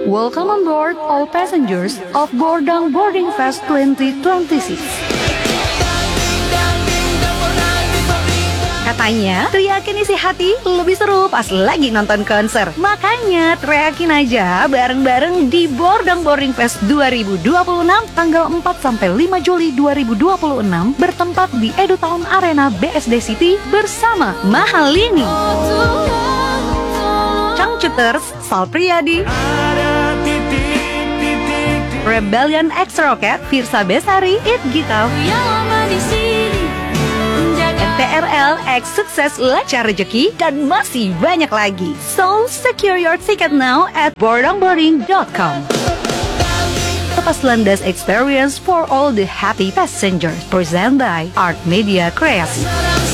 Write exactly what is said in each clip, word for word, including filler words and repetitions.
Welcome on board all passengers of Bordang Boarding Fest twenty twenty-six. Katanya, teriakin isi hati lebih seru pas lagi nonton konser. Makanya, teriakin aja bareng-bareng di Bordang Boarding Fest dua ribu dua puluh enam tanggal empat sampai lima Juli dua ribu dua puluh enam bertempat di EduTown Arena B S D City bersama Mahalini, Changcuters, Sal Priadi, Rebellion X Rocket, Firsa Besari, It Gita, N T R L, X Sukses, Lancar Rezeki, dan masih banyak lagi. So, secure your ticket now at bordang boarding dot com. Lepas landas experience for all the happy passengers. Present by Art Media Kreasi.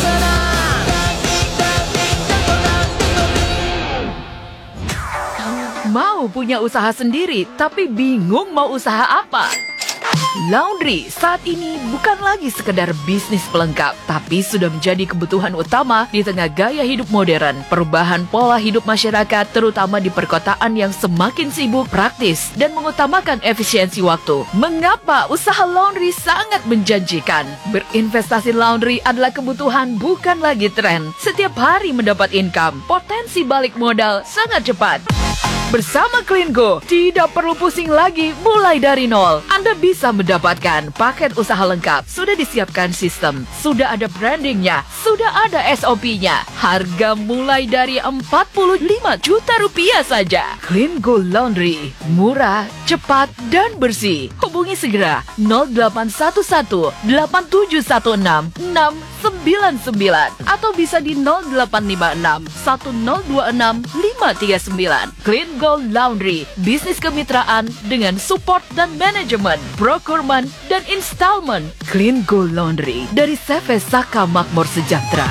Mau punya usaha sendiri, tapi bingung mau usaha apa? Laundry saat ini bukan lagi sekedar bisnis pelengkap, tapi sudah menjadi kebutuhan utama di tengah gaya hidup modern, perubahan pola hidup masyarakat, terutama di perkotaan yang semakin sibuk, praktis, dan mengutamakan efisiensi waktu. Mengapa usaha laundry sangat menjanjikan? Berinvestasi laundry adalah kebutuhan, bukan lagi tren. Setiap hari mendapat income, potensi balik modal sangat cepat. Bersama CleanGo, tidak perlu pusing lagi mulai dari nol. Anda bisa mendapatkan paket usaha lengkap. Sudah disiapkan sistem, sudah ada brandingnya, sudah ada S O P-nya. Harga mulai dari empat puluh lima juta rupiah saja. CleanGo Laundry, murah, cepat, dan bersih. Hubungi segera nol delapan satu satu delapan tujuh satu enam enam sembilan sembilan atau bisa di nol delapan lima enam satu nol dua enam lima tiga sembilan. CleanGo Laundry, bisnis kemitraan dengan support dan manajemen, procurement dan installment. CleanGo Laundry dari C V Saka Makmur Sejahtera.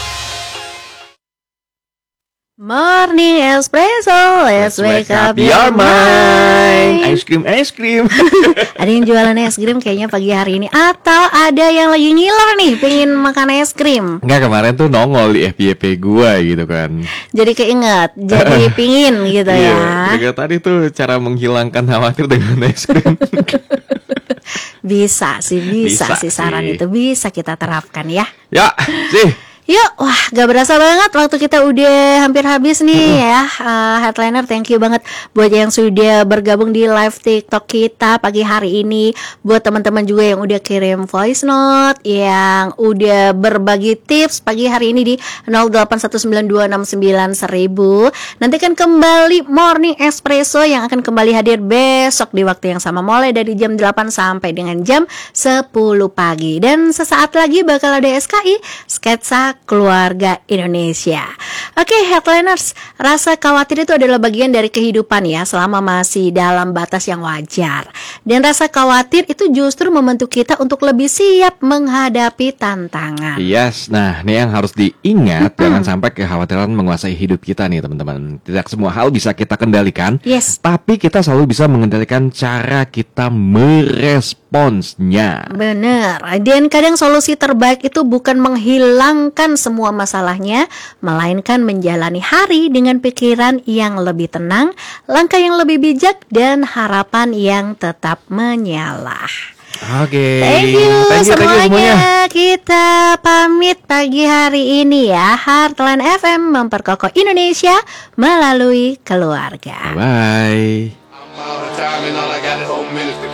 Morning Espresso, let's wake up your mind. Ice cream, ice cream. Ada yang jualan es krim kayaknya pagi hari ini, atau ada yang lagi ngiler nih pengen makan es krim. Enggak, kemarin tuh nongol di F Y P gua gitu kan. Jadi keinget, jadi pingin gitu ya. Iya, tadi tuh cara menghilangkan khawatir dengan es krim. Bisa sih, bisa, Bisa sih saran sih. itu bisa kita terapkan ya. Ya, sih. Yuk, wah gak berasa banget waktu kita udah hampir habis nih ya. uh, Headliner, thank you banget buat yang sudah bergabung di live TikTok kita pagi hari ini. Buat teman-teman juga yang udah kirim voice note, yang udah berbagi tips pagi hari ini di nol delapan satu sembilan dua enam sembilan seribu. Nanti kan kembali Morning Espresso yang akan kembali hadir besok di waktu yang sama, mulai dari jam delapan sampai dengan jam sepuluh pagi. Dan sesaat lagi bakal ada S K I, Sketsa Keluarga Indonesia. Oke, Headliners, rasa khawatir itu adalah bagian dari kehidupan ya, selama masih dalam batas yang wajar. Dan rasa khawatir itu justru membantu kita untuk lebih siap menghadapi tantangan. Yes, nah ini yang harus diingat, jangan sampai kekhawatiran menguasai hidup kita nih teman-teman. Tidak semua hal bisa kita kendalikan, Yes. tapi kita selalu bisa mengendalikan cara kita meresponsnya. Bener, dan kadang solusi terbaik itu bukan menghilangkan semua masalahnya, melainkan menjalani hari dengan pikiran yang lebih tenang, langkah yang lebih bijak, dan harapan yang tetap menyala. Oke, Thank you, thank you, thank you semuanya. semuanya. Kita pamit pagi hari ini ya. Heartland F M memperkokoh Indonesia melalui keluarga. Bye. I'm out of time and all I got is four minutes to